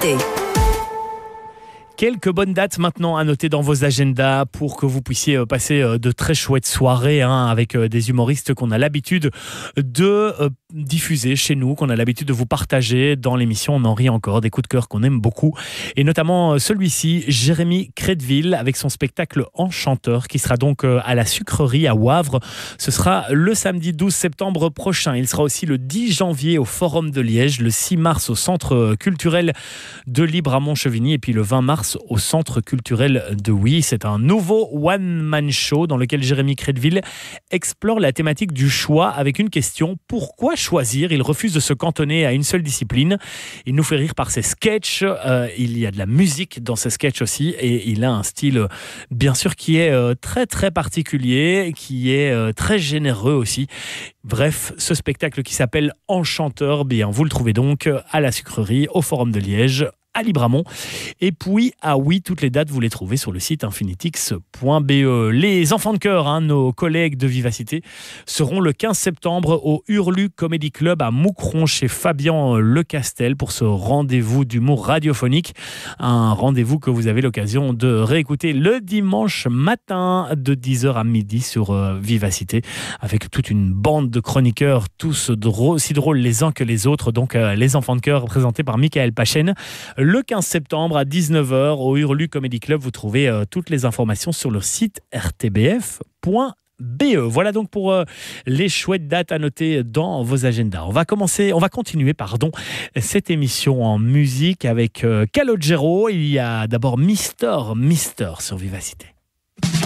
Vivacité. Quelques bonnes dates maintenant à noter dans vos agendas pour que vous puissiez passer de très chouettes soirées avec des humoristes qu'on a l'habitude de diffuser chez nous, qu'on a l'habitude de vous partager dans l'émission On en rit encore, des coups de cœur qu'on aime beaucoup. Et notamment celui-ci, Jérémy Crédville, avec son spectacle Enchanteur, qui sera donc à la Sucrerie à Wavre. Ce sera le samedi 12 septembre prochain. Il sera aussi le 10 janvier au Forum de Liège, le 6 mars au Centre culturel de Libre à Montchevigny et puis le 20 mars au Centre culturel de Oui. C'est un nouveau one-man show dans lequel Jérémy Crédville explore la thématique du choix avec une question: pourquoi choisir? Il refuse de se cantonner à une seule discipline. Il nous fait rire par ses sketchs. Il y a de la musique dans ses sketchs aussi et il a un style bien sûr qui est très très particulier, qui est très généreux aussi. Bref, ce spectacle qui s'appelle Enchanteur, bien vous le trouvez donc à la Sucrerie, au Forum de Liège, à Libramont. Et puis, oui, toutes les dates, vous les trouvez sur le site infinitix.be. Les enfants de chœur, nos collègues de Vivacité, seront le 15 septembre au Hurlu Comedy Club à Moucron chez Fabien Lecastel pour ce rendez-vous d'humour radiophonique. Un rendez-vous que vous avez l'occasion de réécouter le dimanche matin de 10h à midi sur Vivacité avec toute une bande de chroniqueurs, tous aussi drôles les uns que les autres. Donc, les enfants de chœur présentés par Michael Pachen. Le 15 septembre à 19h au Hurlu Comedy Club, vous trouvez toutes les informations sur le site rtbf.be. Voilà donc pour les chouettes dates à noter dans vos agendas. On va continuer cette émission en musique avec Calogero. Il y a d'abord Mister sur Vivacité.